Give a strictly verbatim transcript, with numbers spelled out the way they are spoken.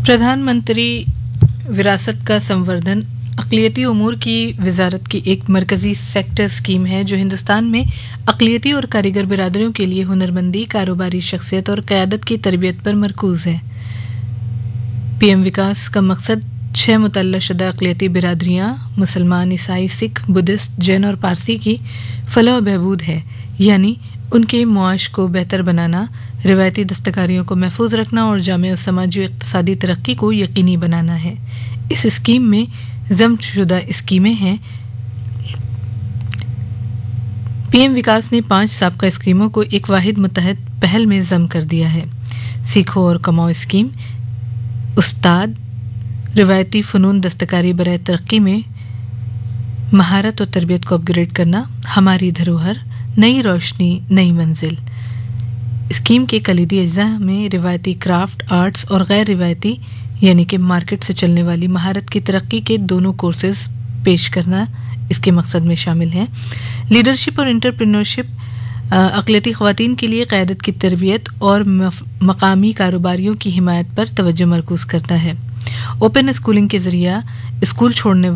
प्रधानमंत्री विरासत का संवर्धन अक़लियती उमूर की वजारत की एक मरकज़ी सेक्टर स्कीम है जो हिंदुस्तान में अक़लियती और कारीगर बिरादरियों के लिए हुनरमंदी, कारोबारी शख्सियत और क़यादत की तरबियत पर मरकूज़ है। पीएम विकास का मकसद छः मुतल्ला शुदा अक़लियती बिरादरियाँ मुसलमान, ईसाई, सिख, बुद्धिस्ट, जैन और पारसी की फलाह व बहबूद है, यानी उनके मुआश को बेहतर बनाना, रिवायती दस्तकारियों को महफूज रखना और जामे और समाजी और इक़्तिसादी तरक्की को यकीनी बनाना है। इस स्कीम में ज़ब्त शुदा स्कीमें हैं। पीएम विकास ने पांच साबका स्कीमों को एक वाहिद मुत्तहद पहल में ज़म कर दिया है। सीखो और कमाओ स्कीम उस्ताद रिवायती फ़नून दस्तकारी बराए तरक्की में महारत और तरबियत को अपग्रेड करना, हमारी धरोहर, नई रोशनी, नई मंजिल। स्कीम के कलीदी अज्जा में रिवायती क्राफ्ट, आर्ट्स और गैर रिवायती यानी कि मार्केट से चलने वाली महारत की तरक्की के दोनों कोर्सेज पेश करना इसके मकसद में शामिल है। लीडरशिप और एंटरप्रेन्योरशिप अक़लियती ख़वातीन के लिए क़यादत की तरबियत और मकामी कारोबारियों की हिमायत पर तवज्जो मरकूज़ करता है। ओपन स्कूलिंग के ज़रिया स्कूल छोड़ने